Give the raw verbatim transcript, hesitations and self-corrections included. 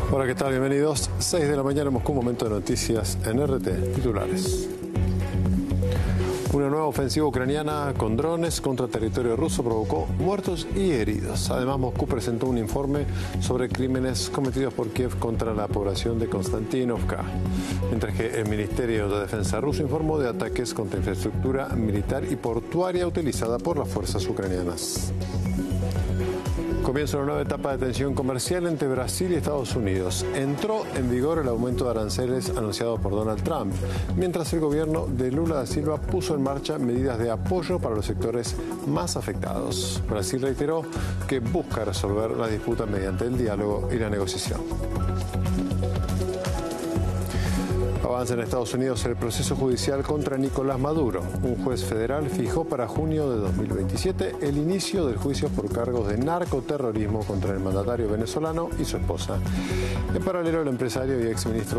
Hola, ¿qué tal? Bienvenidos. seis de la mañana, Moscú, momento de noticias en R T. Titulares. Una nueva ofensiva ucraniana con drones contra territorio ruso provocó muertos y heridos. Además, Moscú presentó un informe sobre crímenes cometidos por Kiev contra la población de Konstantinovka, mientras que el Ministerio de Defensa ruso informó de ataques contra infraestructura militar y portuaria utilizada por las fuerzas ucranianas. Comienza una nueva etapa de tensión comercial entre Brasil y Estados Unidos. Entró en vigor el aumento de aranceles anunciado por Donald Trump, mientras el gobierno de Lula da Silva puso en marcha medidas de apoyo para los sectores más afectados. Brasil reiteró que busca resolver la disputa mediante el diálogo y la negociación. Avanza en Estados Unidos el proceso judicial contra Nicolás Maduro. Un juez federal fijó para junio de dos mil veintisiete el inicio del juicio por cargos de narcoterrorismo contra el mandatario venezolano y su esposa. En paralelo, el empresario y exministro